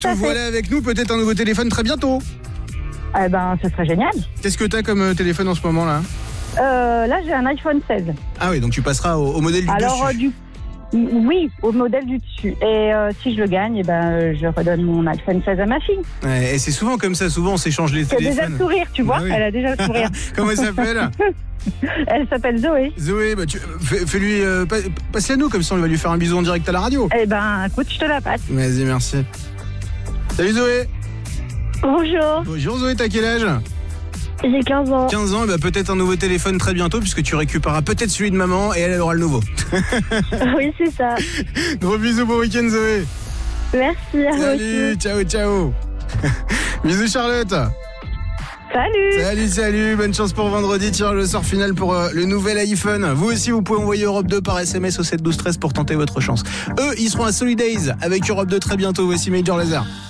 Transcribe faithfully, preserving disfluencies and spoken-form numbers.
Te voilà avec nous, peut-être un nouveau téléphone très bientôt. Eh ben, ce serait génial. Qu'est-ce que t'as comme euh, téléphone en ce moment là? Euh, là, j'ai un iPhone seize. Ah oui, donc tu passeras au, au modèle du Alors, euh, dessus. du... oui, au modèle du dessus. Et euh, si je le gagne, eh ben, euh, je redonne mon iPhone seize à ma fille. Ouais, et c'est souvent comme ça, souvent on s'échange les Elle a déjà téléphones. le sourire, tu vois. Ah oui. Elle a déjà le sourire. Comment elle s'appelle? Elle s'appelle Zoé. Zoé, bah tu, fais, fais-lui, euh, pa- passe-la nous, comme ça on va lui faire un bisou en direct à la radio. Eh ben, écoute, je te la passe. Vas-y, merci. Salut Zoé. Bonjour, Bonjour Zoé, t'as quel âge? j'ai quinze ans. quinze ans, et bah peut-être un nouveau téléphone très bientôt, puisque tu récupéreras peut-être celui de maman et elle, elle aura le nouveau. Oui, c'est ça. Gros bisous, bon week-end Zoé. Merci à Salut, ciao, ciao. Bisous Charlotte. Salut. Salut, salut, bonne chance pour vendredi, tirage le sort final pour euh, le nouvel iPhone. Vous aussi, vous pouvez envoyer Europe deux par S M S au sept douze treize pour tenter votre chance. Eux, ils seront à Solidays avec Europe deux très bientôt. Voici Major Lazer.